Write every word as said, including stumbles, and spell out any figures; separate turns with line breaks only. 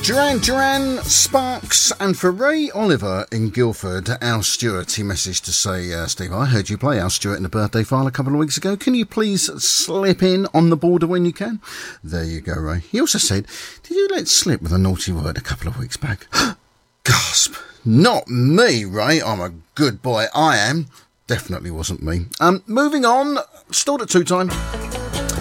Duran Duran, Sparks, and for Ray Oliver in Guildford, Al Stewart, he messaged to say, uh, Steve, I heard you play Al Stewart in the birthday file a couple of weeks ago. Can you please slip in on the border when you can? There you go, Ray. He also said, did you let slip with a naughty word a couple of weeks back? Gasp. Not me, Ray. I'm a good boy. I am. Definitely wasn't me. Um, moving on. Still at two time.